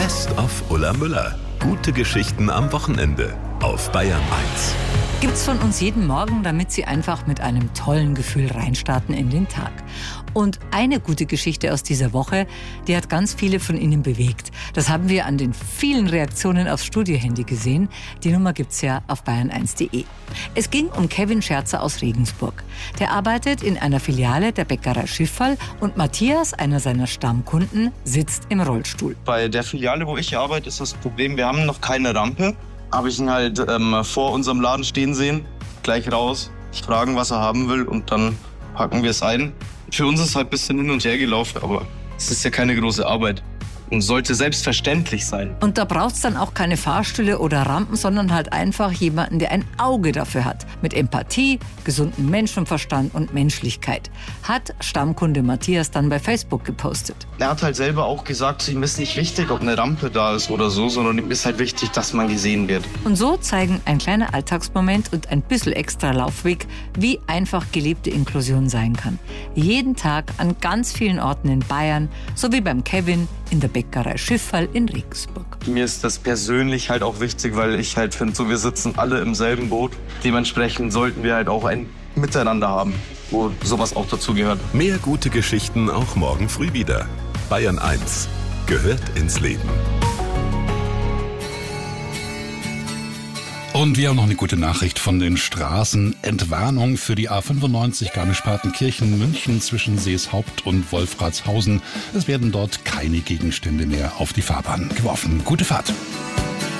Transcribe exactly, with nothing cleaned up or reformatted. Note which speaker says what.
Speaker 1: Best of Ulla Müller. Gute Geschichten am Wochenende auf Bayern eins.
Speaker 2: Gibt's von uns jeden Morgen, damit Sie einfach mit einem tollen Gefühl reinstarten in den Tag. Und eine gute Geschichte aus dieser Woche, die hat ganz viele von Ihnen bewegt. Das haben wir an den vielen Reaktionen aufs Studiohandy gesehen. Die Nummer gibt's ja auf bayern eins punkt de. Es ging um Kevin Scherzer aus Regensburg. Der arbeitet in einer Filiale der Bäckerei Schifferl und Matthias, einer seiner Stammkunden, sitzt im Rollstuhl.
Speaker 3: Bei der Filiale, wo ich hier arbeite, ist das Problem, wir haben noch keine Rampe. Habe ich ihn halt ähm, vor unserem Laden stehen sehen, gleich raus, fragen, was er haben will und dann packen wir es ein. Für uns ist es halt ein bisschen hin und her gelaufen, aber es ist ja keine große Arbeit und sollte selbstverständlich sein.
Speaker 2: Und da braucht's dann auch keine Fahrstühle oder Rampen, sondern halt einfach jemanden, der ein Auge dafür hat. Mit Empathie, gesundem Menschenverstand und Menschlichkeit. Hat Stammkunde Matthias dann bei Facebook gepostet.
Speaker 3: Er hat halt selber auch gesagt, ihm ist nicht wichtig, ob eine Rampe da ist oder so, sondern ihm ist halt wichtig, dass man gesehen wird.
Speaker 2: Und so zeigen ein kleiner Alltagsmoment und ein bisschen extra Laufweg, wie einfach gelebte Inklusion sein kann. Jeden Tag an ganz vielen Orten in Bayern, so wie beim Kevin in der Bäckerei Schifferl in Regensburg.
Speaker 3: Mir ist das persönlich halt auch wichtig, weil ich halt finde, so wir sitzen alle im selben Boot. Dementsprechend sollten wir halt auch ein Miteinander haben, wo sowas auch dazu gehört.
Speaker 1: Mehr gute Geschichten auch morgen früh wieder. Bayern eins gehört ins Leben.
Speaker 4: Und wir haben noch eine gute Nachricht von den Straßen. Entwarnung für die A fünfundneunzig Garmisch-Partenkirchen München zwischen Seeshaupt und Wolfratshausen. Es werden dort keine Gegenstände mehr auf die Fahrbahn geworfen. Gute Fahrt.